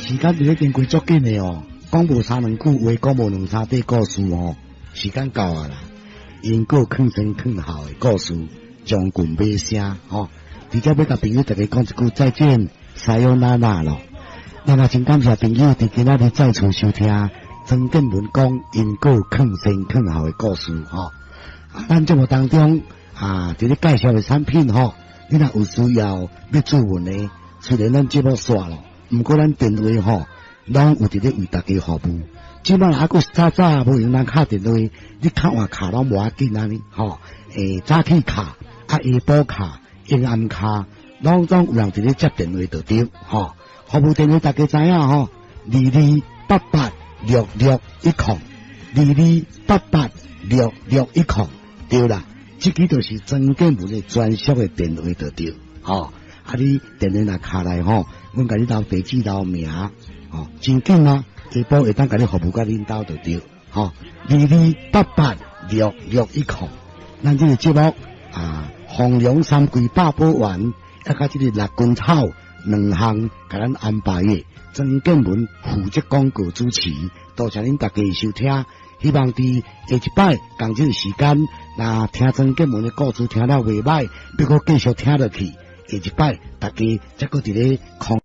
时间伫咧经过足紧的哦，讲无三两句话，讲无两三底故事哦，时间到啊啦。因果劝前劝后的故事，将近尾声吼。直接要甲朋友大家讲一句再见，撒由那拉咯。那么真感谢朋友伫今仔日再次收听曾建文讲因果劝前劝后的故事吼。咱节目当中伫咧介绍的产品吼，你若有需要要咨询的，虽然咱节目煞咯，毋过咱电话吼，拢有伫咧为大家服务。即摆还佫早早无用咱敲电话，你敲换卡拢无要紧安尼吼。早起卡、下晡卡、阴暗卡，拢有人伫咧接电话就对吼。服务电话大家知影吼，22886610，22886610，对啦，这个就是曾建文的专属的电话就对吼。你电话若卡来吼，阮甲你留地址、留名吼，真紧啊！下晡会当甲你服务甲恁兜就对吼，22886610。咱这个节目丰隆三季八宝丸，甲这个六根草两项，甲咱安排的曾建文负责广告主持，多谢恁大家收听。希望伫下一摆同这个时间，那听曾建文的故事听了袂歹，要搁继续听落去。下一摆大家再搁伫咧空。